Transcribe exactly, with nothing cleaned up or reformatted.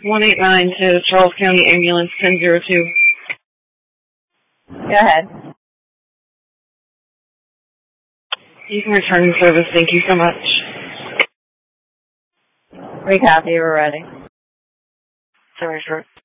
one eight nine to Charles County Ambulance ten zero two. Go ahead. You can return the service. Thank you so much. Recopy, we're ready. Sorry, sir.